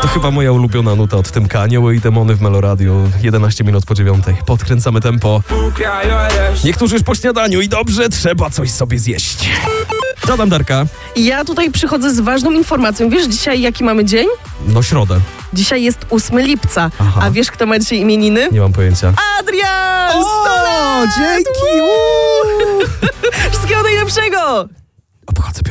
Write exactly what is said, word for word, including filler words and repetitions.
chyba moja ulubiona nuta od Tymka. Anioły i demony w Meloradio. jedenaście minut po dziewiątej. Podkręcamy tempo. Niektórzy już po śniadaniu i dobrze, trzeba coś sobie zjeść. Co tam, Darka? Ja tutaj przychodzę z ważną informacją. Wiesz dzisiaj jaki mamy dzień? No środę. Dzisiaj jest ósmego lipca. Aha. A wiesz kto ma dzisiaj imieniny? Nie mam pojęcia. Adrian! sto O, lat! dzięki! Wszystkiego najlepszego! Obchodzę